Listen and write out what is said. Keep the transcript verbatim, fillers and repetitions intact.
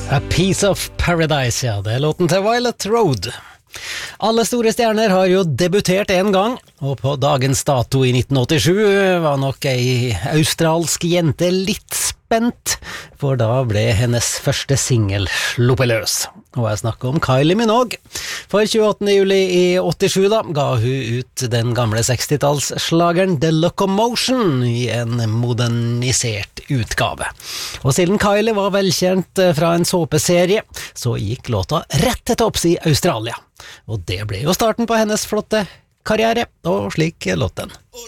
A Piece of Paradise, ja, det er låten til Violet Road. Alle store stjerner har jo debutert en gang, og på dagens dato i nitten åttisju var nok ei australsk jente litt spent, for da ble hennes første single sluppet løs. Og jeg snakker om Kylie Minogue. For tjueåttende juli i åttisju da, ga hun ut den gamle sekstitallsslageren The Locomotion i en modernisert utgave. Og siden Kylie var velkjent fra en såpeserie, så gikk låta rett til topps i Australia. Og det ble jo starten på hennes flotte karriere, og slik låt den.